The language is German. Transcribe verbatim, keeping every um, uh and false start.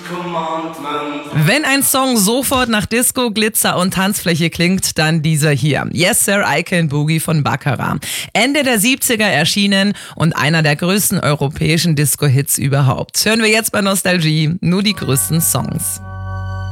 Wenn ein Song sofort nach Disco, Glitzer und Tanzfläche klingt, dann dieser hier. Yes Sir, I Can Boogie von Baccarat. Ende der siebziger erschienen und einer der größten europäischen Disco-Hits überhaupt. Hören wir jetzt bei Nostalgie nur die größten Songs.